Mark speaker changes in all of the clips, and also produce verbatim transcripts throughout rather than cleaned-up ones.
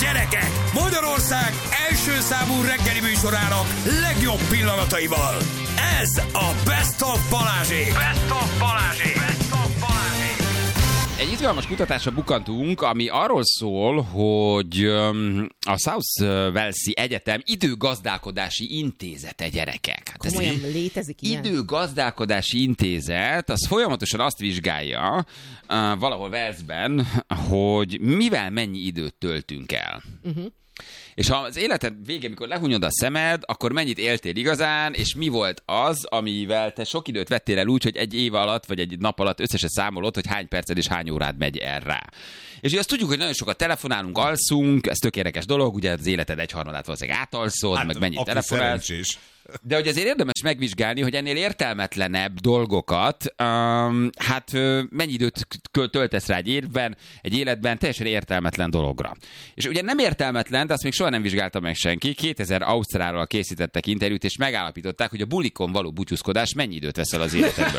Speaker 1: Gyerekek, Magyarország első számú reggeli műsorának legjobb pillanataival. Ez a Best of Balázsék. Best of Balázsék. Best of Balázsék.
Speaker 2: Egy izgalmas kutatásra bukantunk, ami arról szól, hogy a South Walesi Egyetem időgazdálkodási intézete, gyerekek. Hát ez
Speaker 3: Komolyan létezik ilyen?
Speaker 2: Időgazdálkodási intézet, az folyamatosan azt vizsgálja uh, valahol Walesben, hogy mivel mennyi időt töltünk el. Uh-huh. És ha az életed végén, mikor lehunyod a szemed, akkor mennyit éltél igazán, és mi volt az, amivel te sok időt vettél el úgy, hogy egy év alatt, vagy egy nap alatt összesen számolod, hogy hány perced és hány órád megy el rá. És ugye azt tudjuk, hogy nagyon sokat telefonálunk, alszunk, ez tök érdekes dolog, ugye az életed egyharmadát valószínűleg átalszod, hát, meg mennyit telefonálsz. De hogy azért érdemes megvizsgálni, hogy ennél értelmetlenebb dolgokat, um, hát mennyi időt töltesz rá egy évben, egy életben, teljesen értelmetlen dologra. És ugye nem értelmetlen, de azt még soha nem vizsgálta meg senki. kétezer ausztrálról készítettek interjút, és megállapították, hogy a bulikon való búcsúzkodás mennyi időt veszel az életedből.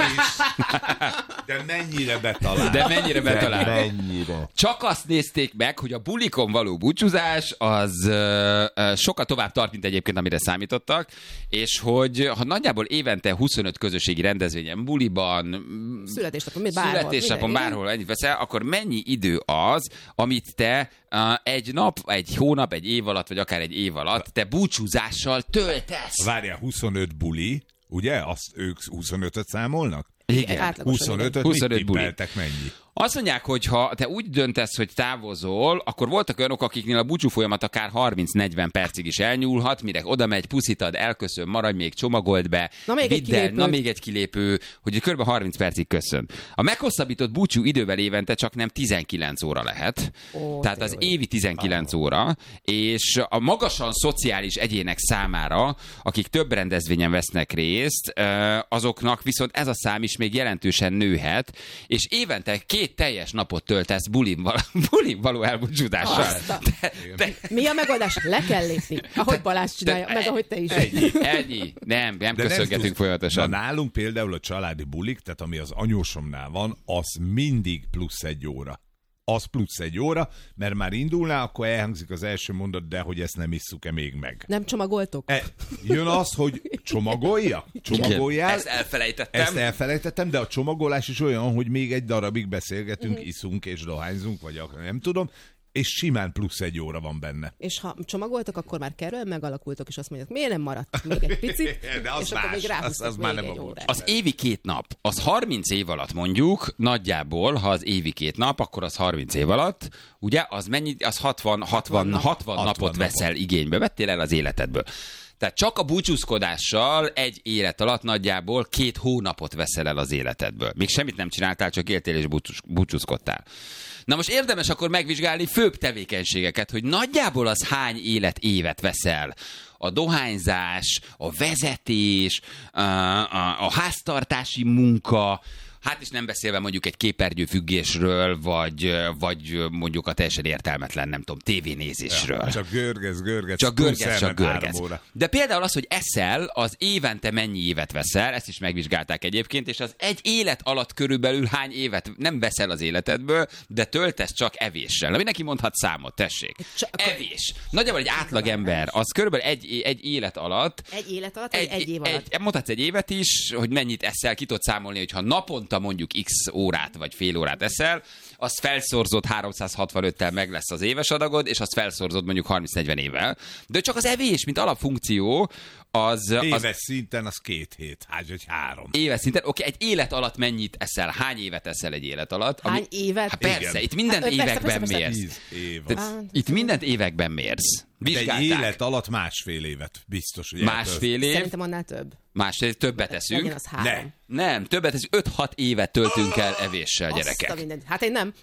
Speaker 4: De mennyire betalál.
Speaker 2: De mennyire betalál.
Speaker 4: De mennyire.
Speaker 2: Csak azt nézték meg, hogy a bulikon való búcsúzás az uh, uh, sokkal tovább tart, mint egyébként, amire számítottak, és hogy ha nagyjából évente huszonöt közösségi rendezvényen, buliban,
Speaker 3: születésnapon, bárhol,
Speaker 2: születésnapon bárhol ennyit veszel, akkor mennyi idő az, amit te uh, egy nap, egy hónap, egy év alatt, vagy akár egy év alatt te búcsúzással töltesz?
Speaker 4: Várjál, huszonöt buli, ugye? Azt ők huszonötöt számolnak?
Speaker 2: Igen.
Speaker 4: huszonötöt,
Speaker 2: huszonöt
Speaker 4: mit tippeltek mennyi?
Speaker 2: Azt mondják, hogy ha te úgy döntesz, hogy távozol, akkor voltak olyanok, akiknél a búcsú folyamat akár harminc-negyven percig is elnyúlhat, mire oda megy, puszítad, elköszön, maradj még, csomagold be,
Speaker 3: na még, egy
Speaker 2: el, na még egy kilépő, hogy kb. harminc percig köszön. A meghosszabbított búcsú idővel évente csak nem tizenkilenc óra lehet, Ó, tehát az jó. Évi tizenkilenc ah. óra, és a magasan szociális egyének számára, akik több rendezvényen vesznek részt, azoknak viszont ez a szám is még jelentősen nőhet, és évente két teljes napot töltesz bulim, val- bulim való elbúcsúzással.
Speaker 3: De, de, Mi a megoldás? Le kell lépni, ahogy Balázs csinálja, de, meg ahogy te is.
Speaker 4: Ennyi.
Speaker 2: Ennyi. Nem, nem köszöngetünk folyamatosan.
Speaker 4: Na, nálunk például a családi bulik, tehát ami az anyósomnál van, az mindig plusz egy óra. Az plusz egy óra, mert már indulná, akkor elhangzik az első mondat, de hogy ezt nem isszuk-e még meg.
Speaker 3: Nem csomagoltok?
Speaker 4: E, jön az, hogy csomagolja? Csomagoljál?
Speaker 2: Ezt elfelejtettem.
Speaker 4: Ezt elfelejtettem, de a csomagolás is olyan, hogy még egy darabig beszélgetünk, mm-hmm. iszunk és dohányzunk, vagy akár nem tudom, és simán plusz egy óra van benne.
Speaker 3: És ha csomagoltok, akkor már kerül, megalakultok, és azt mondják, miért nem maradt még egy picit,
Speaker 4: de az
Speaker 3: és
Speaker 4: más,
Speaker 3: akkor még ráhúztok
Speaker 4: az, az
Speaker 3: még
Speaker 4: már
Speaker 3: egy órát.
Speaker 2: Az évi két nap, az harminc év alatt mondjuk, nagyjából, ha az évi két nap, akkor az harminc év alatt, ugye, az mennyi, az hatvan, hatvan, hatvan, hatvan napot napot veszel igénybe, vettél el az életedből. Tehát csak a búcsúzkodással egy élet alatt nagyjából két hónapot veszel el az életedből. Még semmit nem csináltál, csak éltél és búcsúz, búcsúzkodtál. Na most érdemes akkor megvizsgálni főbb tevékenységeket, hogy nagyjából az hány életévet veszel. A dohányzás, a vezetés, a, a, a háztartási munka, hát is nem beszélve mondjuk egy képernyőfüggésről, vagy, vagy mondjuk a teljesen értelmetlen, nem tudom, tévénézésről.
Speaker 4: Ja, csak görgez, görgez.
Speaker 2: Csak görgez, csak görgez. De például az, hogy eszel, az évente mennyi évet veszel, ezt is megvizsgálták egyébként, és az egy élet alatt körülbelül hány évet nem veszel az életedből, de töltesz csak evéssel. Na, mindenki mondhat számot, tessék. Csak evés. Nagyjából egy átlagember, az körülbelül egy, egy élet alatt.
Speaker 3: Egy élet alatt, egy, egy év alatt?
Speaker 2: Egy, mondhatsz egy évet is, hogy mennyit eszel, ki tudod számolni, hogyha naponta mondjuk x órát vagy fél órát eszel, azt felszorzott háromszázhatvanöttel meg lesz az éves adagod, és azt felszorzott mondjuk harminc-negyven évvel. De csak az evés, mint alapfunkció, az... az
Speaker 4: éves szinten az két hét, hát hogy három.
Speaker 2: Éves szinten, oké, okay, egy élet alatt mennyit eszel? Hány évet eszel egy élet alatt?
Speaker 3: Hány ami, évet?
Speaker 2: Hát persze, igen. Itt mindent
Speaker 3: hát,
Speaker 2: években
Speaker 3: persze, persze,
Speaker 2: mérsz.
Speaker 4: Év.
Speaker 2: Itt mindent években mérsz.
Speaker 4: De egy élet alatt másfél évet biztos, hogy
Speaker 2: másfél év?
Speaker 3: Szerintem annál több.
Speaker 2: Másfél többet eszünk.
Speaker 3: Az három.
Speaker 2: Nem, többet eszünk. öt-hat évet töltünk el evéssel, gyerekek.
Speaker 3: Hát én nem.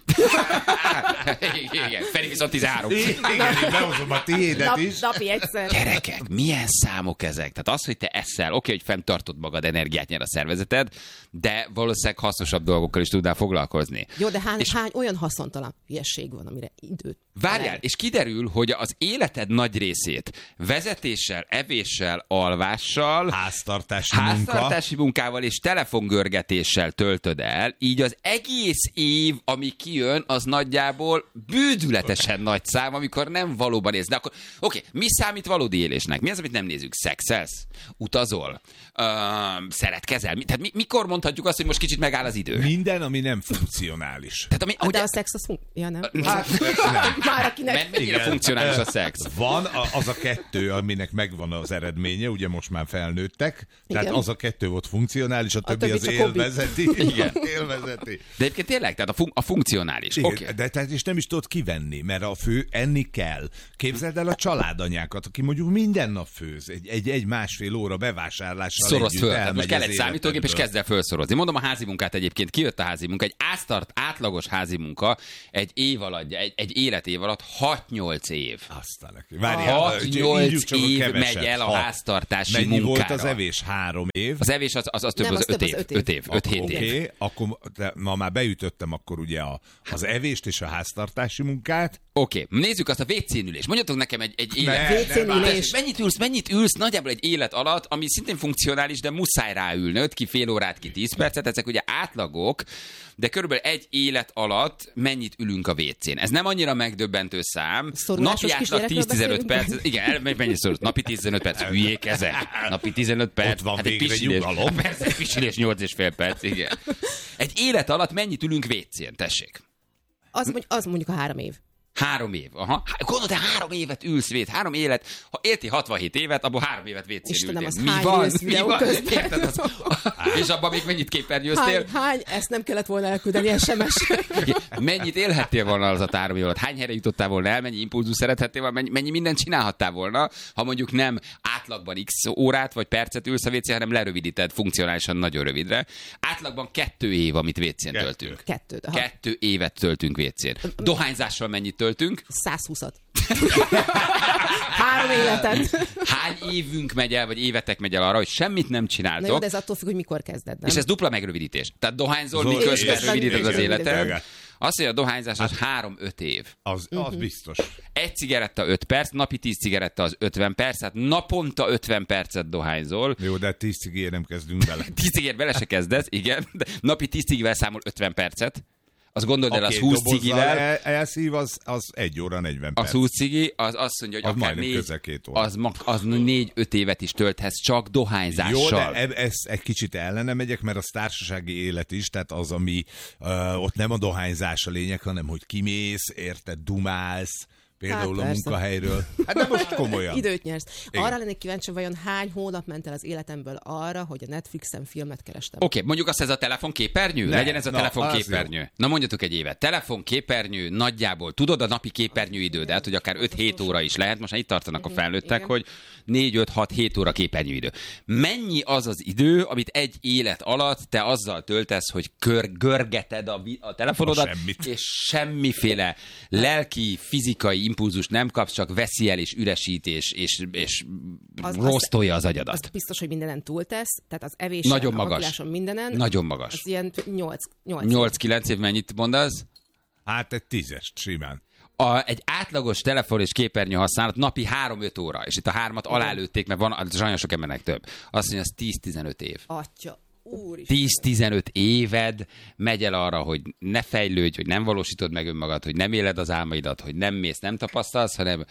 Speaker 2: Igen, Feri viszont tizenhárom.
Speaker 4: Igen, én behozom a tiédet
Speaker 3: Nap,
Speaker 4: is.
Speaker 3: Napi egyszer.
Speaker 2: Gyerekek, milyen számok ezek? Tehát az, hogy te eszel, oké, okay, hogy fenntartod magad, energiát nyer a szervezeted, de valószínűleg hasznosabb dolgokkal is tudnál foglalkozni.
Speaker 3: Jó, de hány,
Speaker 2: és
Speaker 3: hány olyan haszontalan hülyesség van, amire időt...
Speaker 2: Várjál, és kiderül, hogy az életed életed nagy részét vezetéssel, evéssel, alvással,
Speaker 4: háztartási, munka.
Speaker 2: háztartási munkával és telefongörgetéssel töltöd el, így az egész év, ami kijön, az nagyjából bődületesen nagy szám, amikor nem valóban néz. De akkor, oké, okay, mi számít valódi élésnek? Mi az, amit nem nézünk? Szexelsz? Utazol? Uh, szeretkezel? Tehát mi, mikor mondhatjuk azt, hogy most kicsit megáll az idő?
Speaker 4: Minden, ami nem funkcionális.
Speaker 2: Tehát, ami,
Speaker 3: De a szex az fun... Ja, nem.
Speaker 4: Hát, nem.
Speaker 3: Már akinek...
Speaker 2: Men- mennyire
Speaker 4: Igen.
Speaker 2: funkcionális a szex?
Speaker 4: Van a, az a kettő, aminek megvan az eredménye, ugye most már felnőttek, tehát
Speaker 3: Igen.
Speaker 4: az a kettő volt funkcionális, a többi,
Speaker 3: többi
Speaker 4: az
Speaker 3: csak hobbi.
Speaker 4: élvezeti.
Speaker 2: Igen.
Speaker 4: élvezeti.
Speaker 2: De egyébként tényleg, tehát a, fun- a funkcionális.
Speaker 4: Igen,
Speaker 2: Oké.
Speaker 4: de tehát és nem is tudod kivenni, mert a fő enni kell. Képzeld el a családanyákat, aki mondjuk minden nap főz, egy, egy, egy másfél óra bevásárlással
Speaker 2: Szoroz
Speaker 4: együtt
Speaker 2: föl. Tehát
Speaker 4: elmegy
Speaker 2: most kell
Speaker 4: az
Speaker 2: egy számítógép, és
Speaker 4: életedből.
Speaker 2: kezd el felszorozni. Mondom a házi munkát egyébként. Kijött a házi munka. Egy áztart, átlagos házi munka egy év alatt, egy, egy életév alatt hat-nyolc év.
Speaker 4: Aztán neki. Várjál,
Speaker 2: hat-nyolc
Speaker 4: ígyük csak a
Speaker 2: év
Speaker 4: keveset.
Speaker 2: megy el a
Speaker 4: Hat.
Speaker 2: háztartási
Speaker 4: Mennyi
Speaker 2: munkára.
Speaker 4: volt az evés? Három év?
Speaker 2: Az evés az, az, az több,
Speaker 3: Nem,
Speaker 2: az,
Speaker 3: az
Speaker 2: öt
Speaker 3: több,
Speaker 2: év.
Speaker 3: az öt év.
Speaker 2: öt év. öt-hét
Speaker 4: Oké,
Speaker 2: év.
Speaker 4: okay, akkor de, ma már beütöttem akkor ugye a, az evést és a háztartási munkát.
Speaker 2: Oké, okay. Nézzük azt a vécén ülés. Mondjatok nekem egy, egy élet.
Speaker 4: Ne,
Speaker 3: Vécén
Speaker 4: ne,
Speaker 3: ülés.
Speaker 2: Mennyit ülsz, mennyit ülsz nagyjából egy élet alatt, ami szintén funkcionális, de muszáj ráülnöd, ki fél órát, ki tíz percet, ezek ugye átlagok, de körülbelül egy élet alatt mennyit ülünk a vécén. Ez nem annyira megdöbbentő szám.
Speaker 3: Szorulásos
Speaker 2: Napi átlag
Speaker 3: kisgyerekről
Speaker 2: tíz-tizenöt
Speaker 3: beszélünk?
Speaker 2: perc. Igen, mennyit szorul? Napi tíz-tizenöt perc. Hülyék ezek. Napi tizenöt perc.
Speaker 4: Ott van
Speaker 2: hát egy
Speaker 4: végre
Speaker 2: pisilés.
Speaker 4: nyugalom.
Speaker 2: Persze, egy pisilés nyolc és fél perc, igen. Egy élet alatt mennyit ülünk vécén? Tessék.
Speaker 3: Az, mondjuk, az mondjuk a három év.
Speaker 2: Három év. Aha. Gondolod, te három évet ülsz vét, három élet, ha élti hatvanhét évet, abból három évet vécén
Speaker 3: Istenem,
Speaker 2: ültél.
Speaker 3: az
Speaker 2: Mi
Speaker 3: hány
Speaker 2: van?
Speaker 3: ülsz
Speaker 2: Mi
Speaker 3: videó
Speaker 2: van?
Speaker 3: közben?
Speaker 2: Érted? Az... És abban még mennyit képernyőztél?
Speaker 3: Hány, hány, ezt nem kellett volna elküldeni es em es.
Speaker 2: Mennyit élhettél volna az a három év alatt? Hány helyre jutottál volna el? Mennyi impulzus szerethettél volna? Mennyi, mennyi mindent csinálhattál volna, ha mondjuk nem átlagban x órát vagy percet ülsz a vécén, hanem lerövidíted funkcionálisan nagyon rövidre. Átlagban kettő év, amit vécén
Speaker 4: Kettő.
Speaker 2: töltünk.
Speaker 3: Kettőt. Aha.
Speaker 2: Kettő évet töltünk vécén. Dohányzással mennyit töltünk?
Speaker 3: százhúszat. Három életet.
Speaker 2: Hány évünk megy el, vagy évetek megy el arra, hogy semmit nem
Speaker 3: Na
Speaker 2: csináltok,
Speaker 3: jó, de ez attól függ, hogy mikor kezded, nem?
Speaker 2: és ez dupla megrövidítés. Tehát dohányzol,
Speaker 4: Zoli,
Speaker 2: miközben
Speaker 4: igen,
Speaker 2: rövidíted az
Speaker 4: igen,
Speaker 2: életed.
Speaker 4: igen.
Speaker 2: Azt mondja, a dohányzás az három-öt év.
Speaker 4: Az, az biztos.
Speaker 2: Egy cigaretta öt perc, napi tíz cigaretta az ötven perc, tehát naponta ötven percet dohányzol.
Speaker 4: Jó, de tíz cigér nem kezdünk bele.
Speaker 2: tíz cigért bele se kezdesz, igen, de napi tíz cigivel számol ötven percet. Azt gondold el,
Speaker 4: Aki
Speaker 2: az
Speaker 4: egy
Speaker 2: húsz
Speaker 4: dobozzal
Speaker 2: cigivel,
Speaker 4: el, elszív, az, az egy óra negyven perc.
Speaker 2: az húsz cigi, az azt mondja, hogy
Speaker 4: Az
Speaker 2: akár
Speaker 4: majdnem
Speaker 2: négy,
Speaker 4: közel két óra.
Speaker 2: az, ma- az négy-öt évet is tölthetsz csak dohányzással.
Speaker 4: Jó, de eb- ez egy kicsit ellene megyek, mert az társasági élet is, tehát az, ami uh, ott nem a dohányzás a lényeg, hanem hogy kimész, érted, dumálsz, például
Speaker 3: Hát
Speaker 4: a
Speaker 3: persze.
Speaker 4: munkahelyről. Hát de most komolyan.
Speaker 3: Időt nyersz.
Speaker 4: Igen.
Speaker 3: Arra lennék kíváncsi, vajon hány hónap ment el az életemből arra, hogy a Netflixen filmet kerestem.
Speaker 2: Oké, okay, mondjuk azt, ez a telefonképernyő?
Speaker 4: Ne,
Speaker 2: Legyen ez a
Speaker 4: na,
Speaker 2: telefonképernyő. Na mondjatok egy évet. Telefonképernyő nagyjából, tudod a napi képernyőidődet, hogy akár öt-hét óra is lehet, most már itt tartanak a felnőttek,
Speaker 3: igen.
Speaker 2: hogy négy-öt-hat-hét óra képernyőidő. Mennyi az az idő, amit egy élet alatt te azzal töltesz, hogy kör, görgeted a, vi- a telefonodat,
Speaker 4: A semmit.
Speaker 2: és semmiféle lelki, fizikai impulzus nem kapsz, csak veszi el és üresítés, és, és
Speaker 3: Az- az-
Speaker 2: rosztolja az agyadat.
Speaker 3: Az biztos, hogy mindenen túltesz, tehát az evés,
Speaker 2: Nagyon
Speaker 3: a
Speaker 2: magas.
Speaker 3: vakuláson mindenen.
Speaker 2: Nagyon magas.
Speaker 3: Az ilyen nyolc.
Speaker 2: nyolc-kilenc év mennyit mondasz?
Speaker 4: Hát egy tízest simán.
Speaker 2: A, egy átlagos telefon és képernyő használat napi három-öt óra, és itt a hármat alálőtték, mert van, nagyon sok embernek több. Azt mondja, az tíz-tizenöt év.
Speaker 3: Atya, úristen.
Speaker 2: tíz-tizenöt éved megy el arra, hogy ne fejlődj, hogy nem valósítod meg önmagad, hogy nem éled az álmaidat, hogy nem mész, nem tapasztalsz, hanem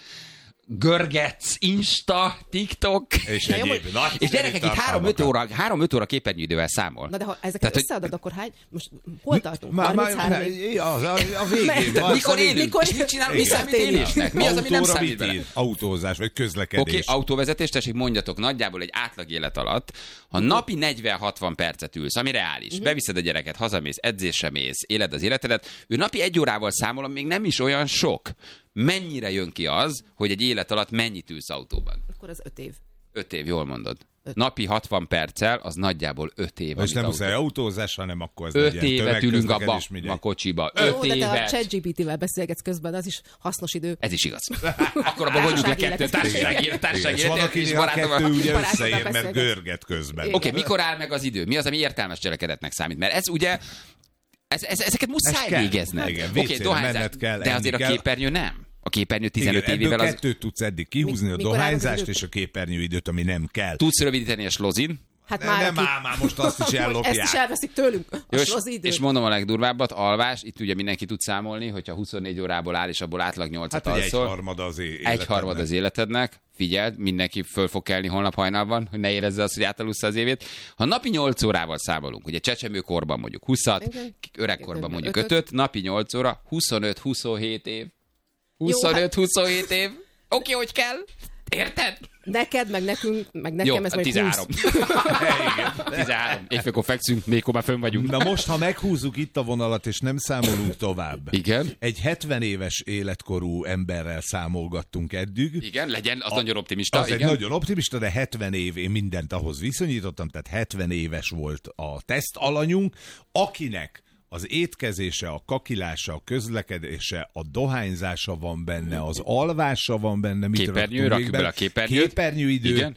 Speaker 2: görgetsz, Insta, TikTok.
Speaker 4: És
Speaker 3: Na jó,
Speaker 4: egyéb.
Speaker 3: hogy-
Speaker 4: nagy
Speaker 2: És gyerekek, itt három-öt óra, három-öt óra képernyőidővel számol.
Speaker 3: Na de ha ezeket
Speaker 2: Tehát, hogy-
Speaker 3: összeadod, akkor hány? Most hol tartunk?
Speaker 4: Már, már,
Speaker 3: harminchárom év?
Speaker 4: ne, az, a, a végén.
Speaker 3: Mert-
Speaker 4: van,
Speaker 2: Mikor
Speaker 4: szóval-
Speaker 2: élünk?
Speaker 3: Mikor-
Speaker 2: És mit csinálunk? Mi
Speaker 3: Igen.
Speaker 2: számít élésnek? Mi az, ami nem
Speaker 4: Autóra
Speaker 2: számít
Speaker 4: mit
Speaker 2: bele?
Speaker 4: ír? Autózás, vagy közlekedés.
Speaker 2: Oké, okay, autóvezetés, tessék, mondjatok nagyjából egy átlag élet alatt, ha napi negyven-hatvan percet ülsz, ami reális, beviszed a gyereket, hazamész, edzésre mész, éled az életedet, ő napi egy órával számolom, még nem is olyan sok. Mennyire jön ki az, hogy egy élet alatt mennyit ülsz autóban?
Speaker 3: Akkor az öt év.
Speaker 2: Öt év, jól mondod. Napi hatvan perccel, az nagyjából öt év.
Speaker 4: És
Speaker 2: amit
Speaker 4: nem
Speaker 2: autó-
Speaker 4: muszáj autózás, hanem akkor ez
Speaker 2: Öt
Speaker 4: legyen
Speaker 2: évet ülünk a, ba-
Speaker 4: tömegközlekedés,
Speaker 2: a
Speaker 4: mindegy.
Speaker 2: kocsiba.
Speaker 3: Jó,
Speaker 2: Öt
Speaker 3: de te a
Speaker 2: évet.
Speaker 3: ChatGPT-vel beszélgetsz közben, az is hasznos idő.
Speaker 2: Ez is igaz. Akkor abban vonjuk le kettő társasági
Speaker 4: Igen,
Speaker 2: társasági
Speaker 4: és van,
Speaker 2: életet, és
Speaker 4: aki a
Speaker 2: barátommal.
Speaker 4: kettő ugye
Speaker 3: Barátoddal
Speaker 4: összeér, mert
Speaker 3: beszélgetsz.
Speaker 4: görget közben.
Speaker 3: Igen.
Speaker 2: Oké, okay, mikor áll meg az idő? Mi az, ami értelmes cselekedetnek számít? Mert ez ugye, ez, ez, ezeket muszáj
Speaker 4: Ez kell.
Speaker 2: végezned.
Speaker 4: Igen,
Speaker 2: Oké,
Speaker 4: vécére
Speaker 2: dohányzás,
Speaker 4: menned kell,
Speaker 2: de azért
Speaker 4: enni
Speaker 2: a
Speaker 4: kell.
Speaker 2: képernyő nem. A képernyő
Speaker 4: Igen,
Speaker 2: tizenöt
Speaker 4: ebből
Speaker 2: évével az...
Speaker 4: kettőt tudsz eddig kihúzni,
Speaker 3: Mi-
Speaker 4: a
Speaker 3: mikor
Speaker 4: dohányzást
Speaker 3: állnak az
Speaker 4: és a képernyőidőt, ami nem kell.
Speaker 2: Tudsz rövidíteni a slozin.
Speaker 3: Hát
Speaker 4: Ne,
Speaker 3: már
Speaker 4: nem
Speaker 3: aki-
Speaker 4: áll, már most azt is
Speaker 3: Most ezt is
Speaker 4: ellopják.
Speaker 3: elveszik tőlünk. A
Speaker 2: Jó, és,
Speaker 3: slozi időt.
Speaker 2: és mondom a legdurvábbat, alvás, itt ugye mindenki tud számolni, hogyha huszonnégy órából áll, és abból átlag nyolcat
Speaker 4: Hát, hogy
Speaker 2: alszol.
Speaker 4: egyharmad az é-
Speaker 2: Egy harmad az életednek, figyeld, mindenki föl fog kelni holnap hajnalban, hogy ne érezze azt, hogy átalussza az évét. Ha napi nyolc órával számolunk, ugye csecsemőkorban mondjuk huszat,
Speaker 3: Igen.
Speaker 2: öregkorban
Speaker 3: Igen,
Speaker 2: mondjuk
Speaker 3: ötöt.
Speaker 2: ötöt, napi nyolc óra, huszonöt huszonhét év.
Speaker 3: hát-
Speaker 2: huszonöt huszonhét év. Oké, hogy kell? Érted?
Speaker 3: Neked, meg nekünk, meg nekem
Speaker 2: Jó,
Speaker 3: ez majd
Speaker 2: tizenhárom.
Speaker 3: húsz.
Speaker 2: tizenhárom. Éjfélkor fekszünk, négykor már fönn vagyunk.
Speaker 4: Na most, ha meghúzzuk itt a vonalat, és nem számolunk tovább.
Speaker 2: Igen.
Speaker 4: Egy hetven éves életkorú emberrel számolgattunk eddig.
Speaker 2: Igen, legyen, az nagyon optimista.
Speaker 4: Az
Speaker 2: igen.
Speaker 4: egy nagyon optimista, de hetven év, én mindent ahhoz viszonyítottam, tehát hetven éves volt a tesztalanyunk, akinek az étkezése, a kakilása, a közlekedése, a dohányzása van benne, az alvása van benne. Mit
Speaker 2: Képernyő,
Speaker 4: raktunk
Speaker 2: rakjuk
Speaker 4: még
Speaker 2: bele a
Speaker 4: bele?
Speaker 2: képernyőt.
Speaker 4: Képernyőidő.
Speaker 2: Igen.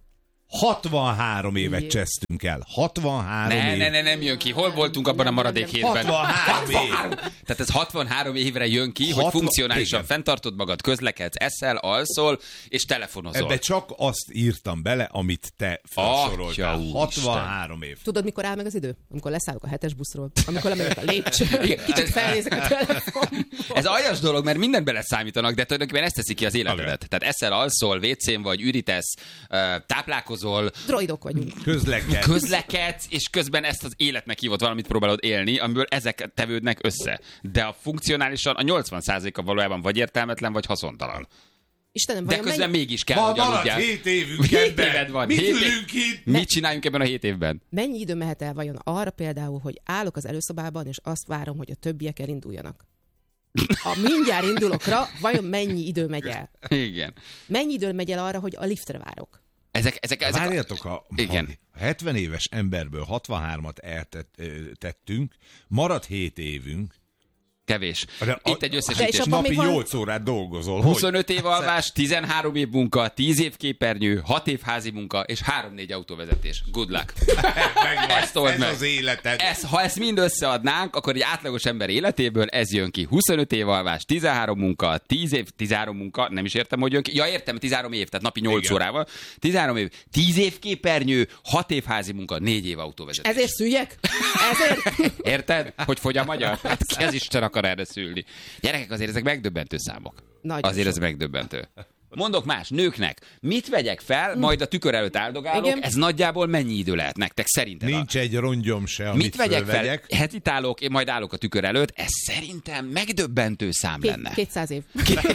Speaker 4: hatvanhárom évet
Speaker 3: Jé.
Speaker 4: csesztünk el. hatvanhárom
Speaker 2: Ne,
Speaker 4: év.
Speaker 2: ne, ne, nem jön ki. Hol voltunk abban a maradék hétben?
Speaker 4: hatvanhárom év.
Speaker 2: Tehát ez hatvanhárom évre jön ki, hogy
Speaker 4: hatvan
Speaker 2: funkcionálisan
Speaker 4: igen.
Speaker 2: fenntartod magad, közlekedsz, eszel, alszol, és telefonozol.
Speaker 4: Ebbe csak azt írtam bele, amit te felsoroltál.
Speaker 2: Atya
Speaker 4: hatvanhárom év.
Speaker 3: Tudod, mikor áll meg az idő? Amikor leszállok a hetes buszról, amikor lemegyek a lépcsőn,
Speaker 2: Igen.
Speaker 3: kicsit felnézek a telefonból.
Speaker 2: Ez aljas dolog, mert mindent beleszámítanak, de tulajdonképpen ezt teszi ki az életedet. Tehát eszel, alszol, vécén vagy, ürítesz, ö, táplálkozol,
Speaker 3: Droidok vagyunk.
Speaker 4: Közlekedsz.
Speaker 2: közlekedsz, és közben ezt az életnek hívott valamit próbálod élni, amiből ezek tevődnek össze. De a funkcionálisan a nyolcvan százaléka valójában vagy értelmetlen, vagy haszontalan.
Speaker 3: Istenem,
Speaker 2: De
Speaker 3: vajon
Speaker 2: közben
Speaker 3: mennyi,
Speaker 2: mégis kell,
Speaker 4: Van,
Speaker 2: hogy
Speaker 4: marad
Speaker 2: aludjál.
Speaker 4: hét évünk
Speaker 2: Hét
Speaker 4: ebben.
Speaker 2: éved van.
Speaker 4: Mit
Speaker 2: Hét év-
Speaker 4: ülünk itt?
Speaker 2: Mit csináljunk ebben a hét évben?
Speaker 3: mennyi idő mehet el vajon arra például, hogy állok az előszobában, és azt várom, hogy a többiek elinduljanak? Ha mindjárt indulokra, vajon mennyi idő megy el?
Speaker 2: Igen.
Speaker 3: Mennyi idő megy el arra, hogy a liftre várok?
Speaker 2: Ezek, ezek, ezek
Speaker 4: Várjatok, a,
Speaker 2: Igen.
Speaker 4: ha hetven éves emberből hatvanhármat eltettünk, marad hét évünk,
Speaker 2: kevés.
Speaker 4: de a-
Speaker 2: Itt egy
Speaker 3: De
Speaker 2: összesítés.
Speaker 3: és abban
Speaker 4: napi
Speaker 3: még van-
Speaker 4: nyolc órát dolgozol. Hogy?
Speaker 2: huszonöt év alvás, tizenhárom év munka, tíz év képernyő, hat év házi munka, és három-négy autóvezetés. Good luck.
Speaker 4: Megvan,
Speaker 2: Ezt old
Speaker 4: ez
Speaker 2: meg.
Speaker 4: az életed.
Speaker 2: Ez, ha ezt mind összeadnánk, akkor egy átlagos ember életéből ez jön ki. huszonöt év alvás, tizenhárom munka, tíz év, tizenhárom munka, nem is értem, hogy jön ki. Ja, értem, tizenhárom év, tehát napi nyolc
Speaker 4: Igen.
Speaker 2: órával. tizenhárom év, tíz év képernyő, hat év házi munka, négy év autóvezetés.
Speaker 3: Ezért szüljek? Ezért?
Speaker 2: Érted? Hogy fogy a magyar? Hát ki az Isten akar erre szülni? Gyerekek, azért ezek megdöbbentő számok.
Speaker 3: Nagyon
Speaker 2: Azért ez
Speaker 3: sok.
Speaker 2: megdöbbentő. Mondok más, nőknek, mit vegyek fel, majd a tükör előtt áldogálok,
Speaker 3: Igen.
Speaker 2: ez nagyjából mennyi idő lehet nektek szerinted?
Speaker 4: Nincs egy rongyom se, amit
Speaker 2: Mit vegyek
Speaker 4: fölvegyek.
Speaker 2: fel? Hezitálok, én majd állok a tükör előtt, ez szerintem megdöbbentő szám
Speaker 3: Két,
Speaker 2: lenne.
Speaker 3: kétszáz év.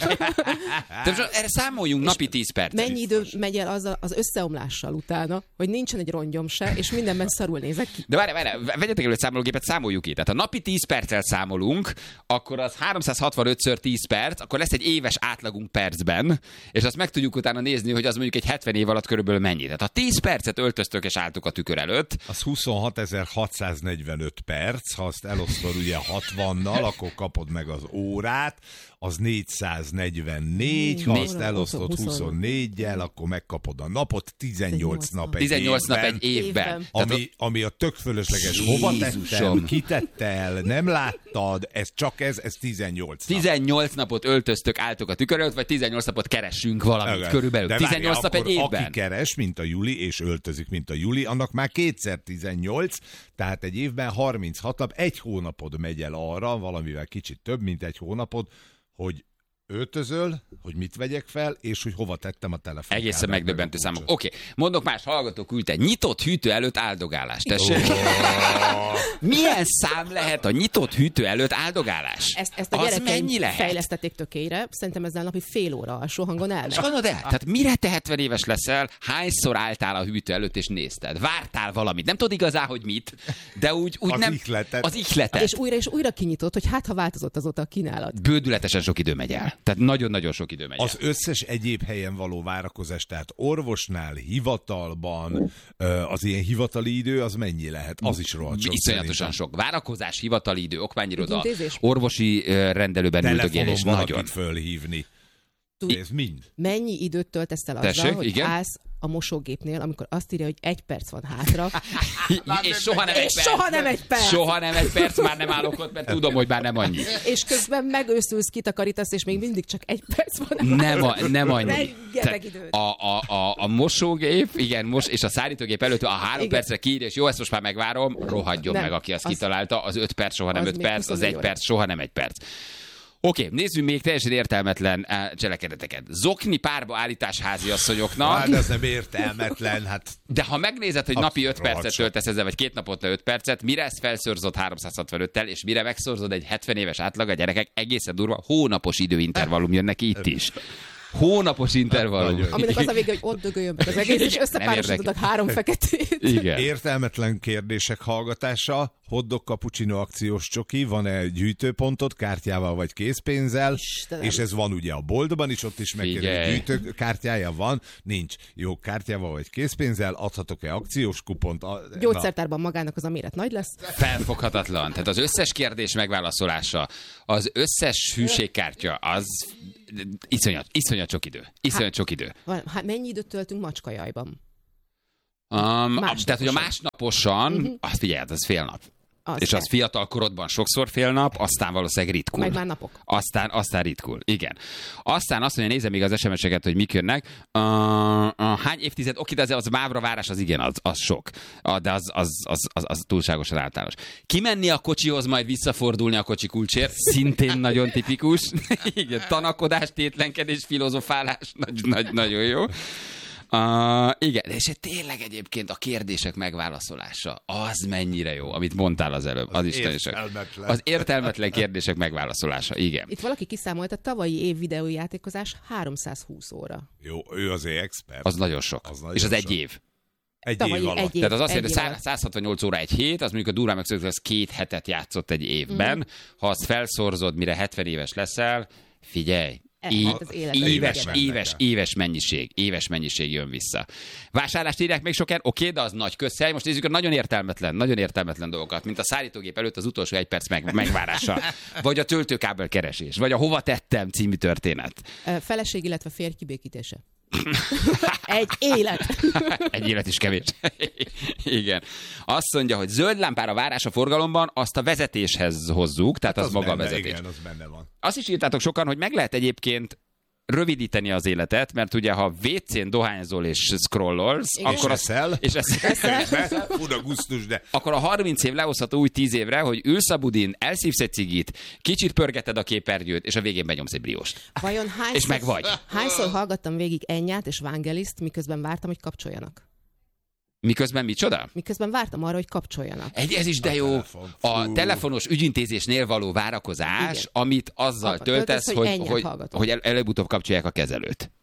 Speaker 2: De most erre számoljunk napi tíz percet.
Speaker 3: Mennyi idő megy el az, a, az összeomlással utána, hogy nincsen egy rongyom se, és mindenben szarul nézek ki.
Speaker 2: De várj, várj, vegyetek elő egy számológépet, számoljuk ki. Tehát ha napi tíz perccel számolunk, akkor az háromszázhatvanötször tíz perc, akkor lesz egy éves átlagunk percben, és azt meg tudjuk utána nézni, hogy az mondjuk egy hetven év alatt körülbelül mennyi. Tehát ha tíz percet öltöztök és álltok a tükör előtt,
Speaker 4: Az huszonhatezer-hatszáznegyvenöt perc, ha azt elosztod ugye hatvannal, akkor kapod meg az órát, az négyszáznegyvennégy, ha
Speaker 3: Négy-
Speaker 4: azt elosztod
Speaker 3: huszon-
Speaker 4: huszonnégyel, akkor megkapod a napot, tizennyolc nap egy
Speaker 2: tizennyolc nap
Speaker 4: évben.
Speaker 2: egy évben.
Speaker 3: Évben.
Speaker 2: Tehát
Speaker 4: Ami, ami a tök fölösleges.
Speaker 2: Jézusom.
Speaker 4: Hova tettem, kitette el, nem láttad, ez csak ez, ez tizennyolc nap.
Speaker 2: tizennyolc napot öltöztök, álltok a tükör előtt, vagy tizennyolc napot keressünk valamit
Speaker 4: Igen.
Speaker 2: körülbelül.
Speaker 4: De
Speaker 2: tizennyolc
Speaker 4: várjál,
Speaker 2: nap egy
Speaker 4: akkor
Speaker 2: évben.
Speaker 4: Aki keres, mint a Juli, és öltözik, mint a Juli, annak már kétszer tizennyolc, tehát egy évben harminchat nap, egy hónapod megy el arra, valamivel kicsit több, mint egy hónapod, hogy öltözöl, hogy mit vegyek fel, és hogy hova tettem a telefon.
Speaker 2: Egészen megdöbbentő számok. Oké, okay. Mondok más, hallgató küldte. Nyitott hűtő előtt áldogálás. Tessék. Milyen szám lehet a nyitott hűtő előtt áldogálás?
Speaker 3: Ezt, ezt a
Speaker 2: Az
Speaker 3: gyerekeim
Speaker 2: mennyi lehet?
Speaker 3: fejlesztették tökére, szerintem ezzel napi fél óra alsó hangon elmegy.
Speaker 2: És gondolod el, tehát mire te hetven éves leszel, hányszor álltál a hűtő előtt és nézted? Vártál valamit, nem tudod igazán, hogy mit, de úgy, úgy
Speaker 4: Az
Speaker 2: nem...
Speaker 4: ihletet.
Speaker 2: Az ihletet.
Speaker 3: És újra és újra kinyitott, hogy hát ha változott azóta a kínálat.
Speaker 2: Bődületesen sok idő megy el. Tehát nagyon-nagyon sok idő megy el.
Speaker 4: Az összes egyéb helyen való várakozás, tehát orvosnál, hivatalban, ö, az ilyen hivatali idő, az mennyi lehet? Az is rohadt sok.
Speaker 2: Iszonyatosan
Speaker 4: szerintem.
Speaker 2: sok. Várakozás, hivatali idő, okmányiroda,
Speaker 3: Ügyintézés?
Speaker 2: orvosi ö, rendelőben
Speaker 4: Telefonon
Speaker 2: üldögélés.
Speaker 4: valakit
Speaker 2: Nagyon.
Speaker 4: fölhívni.
Speaker 3: Tud-
Speaker 4: Ez mind.
Speaker 3: Mennyi időt töltesz el azzal,
Speaker 2: Tessék,
Speaker 3: hogy
Speaker 2: igen?
Speaker 3: állsz a mosógépnél, amikor azt írja, hogy egy perc van hátra.
Speaker 2: és soha nem, egy
Speaker 3: és
Speaker 2: perc.
Speaker 3: soha nem egy perc.
Speaker 2: Soha nem egy perc, már nem állok ott, mert tudom, hogy már nem annyi.
Speaker 3: És közben megőszülsz, kitakarítasz, és még mindig csak egy perc van.
Speaker 2: Nem, a, nem annyi.
Speaker 3: Rengeteg időt.
Speaker 2: A, a, a, a mosógép, igen, most, és a szállítógép előtt a három
Speaker 3: Igen.
Speaker 2: percre kiír, és jó, ezt most már megvárom, rohadjon
Speaker 3: Nem,
Speaker 2: meg, aki azt
Speaker 3: az-
Speaker 2: kitalálta. Az öt perc soha nem
Speaker 3: az
Speaker 2: öt
Speaker 3: még
Speaker 2: perc, az
Speaker 3: huszonnégy
Speaker 2: egy
Speaker 3: óra.
Speaker 2: perc soha nem egy perc. Oké, okay, nézzük még teljesen értelmetlen eh, cselekedeteket. Zokni párba állítás háziasszonyoknak.
Speaker 4: Hát ez nem értelmetlen, hát
Speaker 2: De ha megnézed, hogy
Speaker 4: Az
Speaker 2: napi öt
Speaker 4: rohadt
Speaker 2: percet
Speaker 4: sok.
Speaker 2: töltesz ezzel, vagy két naponta öt percet, mire ezt felszorzott háromszázhatvanöttel, és mire megszorzod egy hetven éves átlag, a gyerekek egészen durva, hónapos időintervallum jön neki itt is. Hónapos intervallum.
Speaker 4: Nagyon.
Speaker 3: Aminek az a vége, hogy ott dögöljön meg az egész, és
Speaker 2: Nem
Speaker 3: összepárosodnak három feketét.
Speaker 2: Igen.
Speaker 4: értelmetlen kérdések hallgatása, hotdog cappuccino akciós csoki, van-e gyűjtőpontod kártyával vagy készpénzzel,
Speaker 3: Istenem.
Speaker 4: és ez van ugye a boltban is, ott is megkérdezik,
Speaker 2: Figyelj.
Speaker 4: gyűjtőkártyája van, nincs. Jó, kártyával vagy készpénzzel, adhatok-e akciós kupont? A,
Speaker 3: Gyógyszertárban magának az a méret nagy lesz.
Speaker 2: Felfoghatatlan. Tehát az összes kérdés megválaszolása, az összes hűségkártya, az iszonyat, iszonyat sok idő. Iszonyat sok idő.
Speaker 3: Van- Hát mennyi időt töltünk macskajajban?
Speaker 2: Um,
Speaker 3: Másnaposan.
Speaker 2: tehát, hogy a másnaposan, uh-huh. azt figyelj, az fél nap.
Speaker 3: Az
Speaker 2: És
Speaker 3: kell.
Speaker 2: az fiatal korodban sokszor fél nap, aztán valószínűleg ritkul.
Speaker 3: Meg már napok.
Speaker 2: Aztán, aztán ritkul, igen. Aztán azt mondja, nézem még az es em es-eket, hogy mik jönnek. Uh, uh, hány évtized, oké, de az, az mábra várás, az igen, az, az sok. Uh, de az, az, az, az, az túlságosan általános. Kimenni a kocsihoz, majd visszafordulni a kocsi kulcsért, szintén nagyon tipikus. Igen, tanakodás, tétlenkedés, filozofálás, nagy, nagy, nagyon jó. Uh, igen, és tényleg egyébként a kérdések megválaszolása, az mennyire jó, amit mondtál az előbb. Az, az is nagyon sok.
Speaker 4: értelmetlen.
Speaker 2: Az értelmetlen kérdések megválaszolása, igen.
Speaker 3: Itt valaki kiszámolt, a tavalyi év videójátékozás háromszázhúsz óra.
Speaker 4: Jó, ő azért expert.
Speaker 2: Az nagyon sok.
Speaker 4: Az nagyon
Speaker 2: és az egy
Speaker 4: sok.
Speaker 2: év.
Speaker 4: Egy
Speaker 3: Tavalyi
Speaker 4: év alatt.
Speaker 3: egy év.
Speaker 2: Tehát az azt jelenti,
Speaker 3: év
Speaker 2: hogy
Speaker 3: alatt.
Speaker 2: száz hatvannyolc óra egy hét, az mondjuk a durván megszokott, az két hetet játszott egy évben. Mm. Ha azt felszorzod, mire hetven éves leszel, figyelj,
Speaker 3: E, hát az élet-
Speaker 2: éves,
Speaker 4: Igen.
Speaker 2: éves, éves mennyiség, éves mennyiség jön vissza. Vásárlást írják még sokan, oké, de az nagy közhely. Most nézzük a nagyon értelmetlen, nagyon értelmetlen dolgokat, mint a szállítógép előtt az utolsó egy perc meg, megvárása, vagy a töltőkábel keresés, vagy a hova tettem című történet.
Speaker 3: Ö, Feleség, illetve férj kibékítése. Egy élet.
Speaker 2: Egy élet is kevés. Igen. Azt mondja, hogy zöld lámpára várás a forgalomban, azt a vezetéshez hozzuk, tehát az, az maga a
Speaker 4: benne,
Speaker 2: vezetés.
Speaker 4: Igen, az benne van.
Speaker 2: Azt is írtátok sokan, hogy meg lehet egyébként rövidíteni az életet, mert ugye ha vécén dohányzol és scrollolsz,
Speaker 3: Igen.
Speaker 2: akkor
Speaker 4: És
Speaker 2: az,
Speaker 4: eszel.
Speaker 2: és eszel,
Speaker 4: Fura gusztus, de
Speaker 2: akkor a harminc év lehozható úgy tíz évre, hogy ülsz a budin, elszívsz egy cigit, kicsit pörgeted a képernyőt, és a végén benyomsz egy brióst.
Speaker 3: Vajon hányszor,
Speaker 2: És meg vagy.
Speaker 3: hányszor hallgattam végig Ennyát és Vangeliszt, miközben vártam, hogy kapcsoljanak?
Speaker 2: Miközben micsoda?
Speaker 3: Miközben vártam arra, hogy kapcsoljanak.
Speaker 2: Egy, ez is de jó.
Speaker 4: telefon.
Speaker 2: A
Speaker 4: Fú.
Speaker 2: telefonos ügyintézésnél való várakozás,
Speaker 3: Igen.
Speaker 2: amit azzal
Speaker 3: Abba
Speaker 2: töltesz,
Speaker 3: töltesz, hogy
Speaker 2: hogy,
Speaker 3: ennyit
Speaker 2: hogy,
Speaker 3: hallgatok.
Speaker 2: hogy el, előbb-utóbb kapcsolják a kezelőt.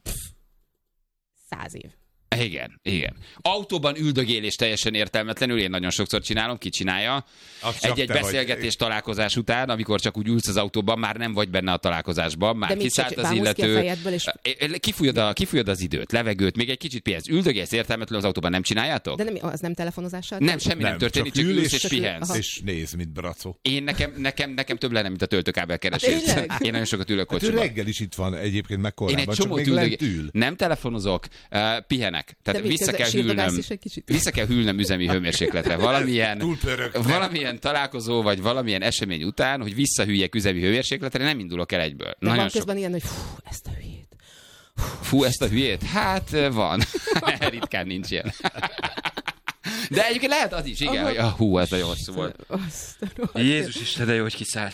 Speaker 3: Száz év.
Speaker 2: Igen, igen. Autóban üldögélés teljesen értelmetlenül, én nagyon sokszor csinálom, ki csinálja.
Speaker 4: Az csak
Speaker 2: Egy-egy
Speaker 4: te vagy.
Speaker 2: beszélgetés találkozás után, amikor csak úgy ülsz az autóban, már nem vagy benne a találkozásban, már
Speaker 3: De mit
Speaker 2: kiszállt
Speaker 3: csak
Speaker 2: az
Speaker 3: bámulsz ki a
Speaker 2: illető.
Speaker 3: fejedből, és-
Speaker 2: Kifújod, a, kifújod az időt, levegőt, még egy kicsit pihensz. Üldögélsz értelmetlenül az autóban, nem csináljátok?
Speaker 3: De nem, az nem telefonozással?
Speaker 2: Nem, semmi nem,
Speaker 4: nem,
Speaker 2: történik,
Speaker 4: csak
Speaker 2: csak
Speaker 4: ül
Speaker 2: ülsz
Speaker 4: és-
Speaker 2: és pihensz.
Speaker 3: Aha.
Speaker 4: és néz, mint bracó.
Speaker 2: Én nekem, nekem, nekem több lenne, mint a töltőkábel keresés.
Speaker 3: Tényleg?
Speaker 2: Én nagyon sokat ülök
Speaker 4: Hát ő
Speaker 2: kocsiban.
Speaker 4: reggel is itt van egyébként meg
Speaker 2: Én
Speaker 4: korábban,
Speaker 2: egy
Speaker 4: csak
Speaker 2: csomó
Speaker 4: még lent
Speaker 2: üldögé...
Speaker 4: ül.
Speaker 2: Nem telefonozok, uh, pihenek. Tehát
Speaker 3: De
Speaker 2: vissza
Speaker 3: miközben
Speaker 2: kell
Speaker 3: sírdogálsz
Speaker 2: hűlnöm.
Speaker 3: is egy kicsit.
Speaker 2: Vissza kell hűlnöm üzemi hőmérsékletre. Valamilyen,
Speaker 4: Túlpörögtem.
Speaker 2: valamilyen találkozó, vagy valamilyen esemény után, hogy visszahűljek üzemi hőmérsékletre, nem indulok el egyből.
Speaker 3: De
Speaker 2: Nagyon
Speaker 3: van
Speaker 2: sok.
Speaker 3: közben ilyen, hogy fú, ezt a hülyét.
Speaker 2: Fú, ezt a hülyét? Hát van. Ritkán nincs ilyen. De egyébként lehet az is, igen,
Speaker 3: Aha.
Speaker 2: hogy ah, hú, ez nagyon hosszú volt.
Speaker 3: Azt a rohadt-
Speaker 2: Jézus Isten, de jó, hogy kiszállt.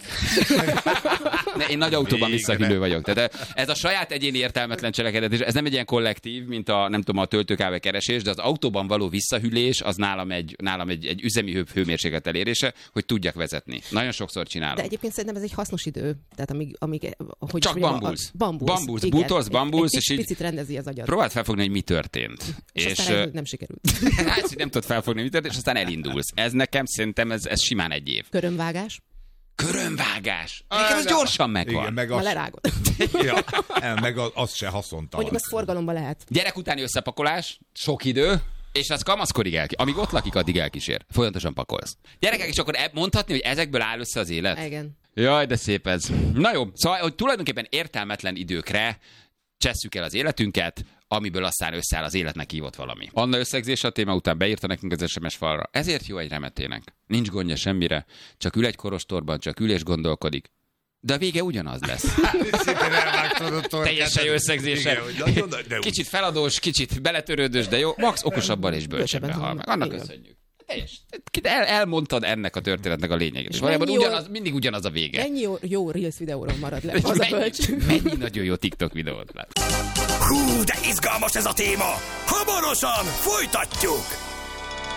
Speaker 2: Ne, én nagy autóban
Speaker 4: Végre.
Speaker 2: visszahűlő vagyok. Tehát ez a saját egyéni értelmetlen cselekedet, és ez nem egy ilyen kollektív, mint a, nem tudom, a töltőkábel keresés, de az autóban való visszahűlés, az nálam egy, nálam egy, egy üzemi hő, hőmérséklet elérése, hogy tudjak vezetni. Nagyon sokszor csinálom.
Speaker 3: De egyébként szerintem ez egy hasznos idő. Tehát amíg, amíg hogy
Speaker 2: Csak
Speaker 3: is mondjam,
Speaker 2: bambulsz.
Speaker 3: a- Bambulsz.
Speaker 2: Bambulsz,
Speaker 3: igen.
Speaker 2: butolsz,
Speaker 3: Egy-
Speaker 2: bambulsz,
Speaker 3: egy
Speaker 2: és így-
Speaker 3: picit rendezi az agyad.
Speaker 2: Próbáld felfogni, hogy mi történt.
Speaker 3: És,
Speaker 2: és
Speaker 3: aztán rájössz, hogy nem sikerült.
Speaker 2: hát, hogy nem tudod felfogni, mi történt, és aztán elindulsz. Ez nekem szerintem ez, ez simán egy év.
Speaker 3: Körömvágás.
Speaker 2: Körömvágás. Nekem ez gyorsan megvan.
Speaker 4: Igen, meg
Speaker 3: Ma
Speaker 4: az,
Speaker 3: lerágod.
Speaker 4: ja, el, meg az, az se haszontalan.
Speaker 3: Mondjuk az forgalomban lehet.
Speaker 2: Gyerek utáni összepakolás, sok idő, és az kamaszkorig elkísér. Amíg ott lakik, addig elkísér. Folyamatosan pakolsz. Gyerekek, és akkor e- mondhatni, hogy ezekből áll össze az élet?
Speaker 3: Igen.
Speaker 2: Jaj, de szép ez. Na jó, szóval, hogy tulajdonképpen értelmetlen időkre csesszük el az életünket, amiből aztán összeáll az életnek hívott valami. Anna összegzése a téma után beírta nekünk az es em es falra. Ezért jó egy remetének. Nincs gondja semmire, csak ül egy korostorban, csak ül és gondolkodik. De a vége ugyanaz lesz. Teljesen jó összegzése. Kicsit feladós, kicsit beletörődős, de jó. Max okosabban és bölcsebben hal meg. Annak köszönjük. Teljes. El, elmondtad ennek a történetnek a lényegét. És valójában ugyanaz, mindig ugyanaz a vége.
Speaker 3: Mennyi jó, jó Reels videóról marad le az
Speaker 2: mennyi,
Speaker 3: a bölcs.
Speaker 2: mennyi nagyon jó TikTok videót lát.
Speaker 1: Hú, de izgalmas ez a téma! Hamarosan folytatjuk!